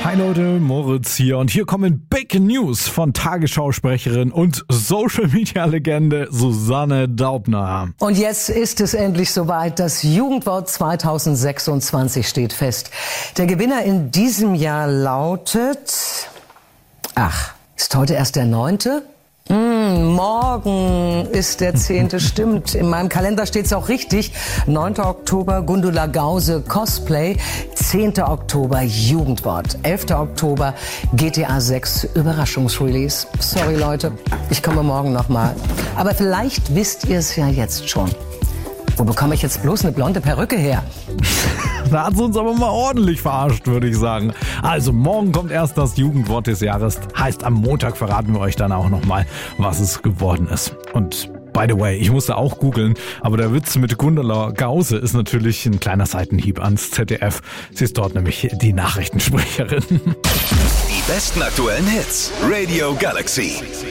Hi Leute, Moritz hier und hier kommen Big News von Tagesschausprecherin und Social-Media-Legende Susanne Daubner. Und jetzt ist es endlich soweit. Das Jugendwort 2026 steht fest. Der Gewinner in diesem Jahr lautet... ist heute erst der 9.? Morgen ist der 10. Stimmt. In meinem Kalender steht es auch richtig. 9. Oktober Gundula Gause Cosplay. 10. Oktober Jugendwort. 11. Oktober GTA 6 Überraschungsrelease. Sorry Leute, ich komme morgen nochmal. Aber vielleicht wisst ihr es ja jetzt schon. Wo bekomme ich jetzt bloß eine blonde Perücke her? Da hat sie uns aber mal ordentlich verarscht, würde ich sagen. Also morgen kommt erst das Jugendwort des Jahres. Heißt, am Montag verraten wir euch dann auch nochmal, was es geworden ist. Und by the way, ich musste auch googeln, aber der Witz mit Gundula Gause ist natürlich ein kleiner Seitenhieb ans ZDF. Sie ist dort nämlich die Nachrichtensprecherin. Die besten aktuellen Hits. Radio Galaxy.